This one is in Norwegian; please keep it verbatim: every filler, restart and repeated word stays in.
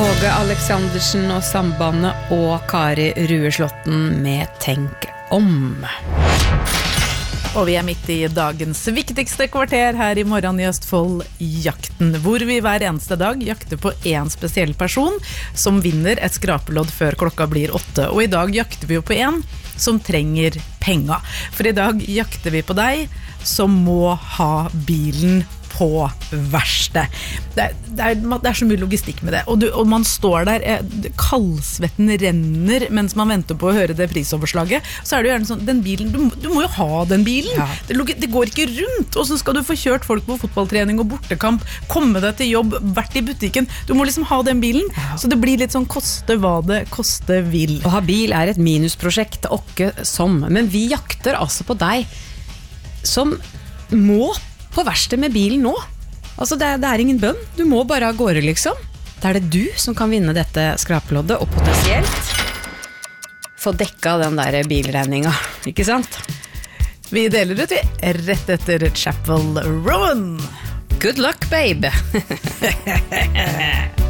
Åge Aleksandersen og Sambandet og Kari Rueslåtten med Tenk om. Og vi er midt i dagens viktigste kvarter her i Morgen i Østfold, Jakten, hvor vi hver eneste dag jakter på en spesiell person som vinner et skrapelodd før klokka blir åtte. Og i dag jakter vi jo på en som trenger penga. For i dag jakter vi på deg som må ha bilen på verste. Det er, det, er, det er så mye logistikk med det. Og, du, og man står der, kaldsvetten renner mens man venter på å høre det prisoverslaget. Så er det jo gjerne sånn, den bilen, du, du må jo ha den bilen. Ja. Det, det går ikke rundt. Og så skal du få kjørt folk på fotballtrening og bortekamp, komme deg til jobb, vært i butikken. Du må liksom ha den bilen. Ja. Så det blir litt sånn koste hva det koste vil. Å ha bil er et minusprosjekt, åkke som. Men vi jakter altså på deg som må på verste med bilen nå. Altså det, det er ingen bønn. Du må bare av gårde liksom. Da er det du som kan vinne dette skrapeloddet og potensielt få dekka den der bilregninga, ikke sant? Vi deler ut rett etter Chapel Rowan. Good luck, babe.